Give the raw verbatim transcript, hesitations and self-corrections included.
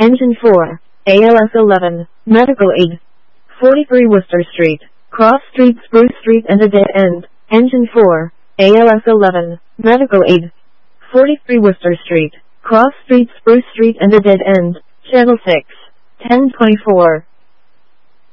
Engine four, A L S eleven, Medical Aid. forty-three Worcester Street, Cross Street, Spruce Street and a dead end. Engine four, A L S eleven, Medical Aid. forty-three Worcester Street, Cross Street, Spruce Street and a dead end. Channel six, ten twenty-four.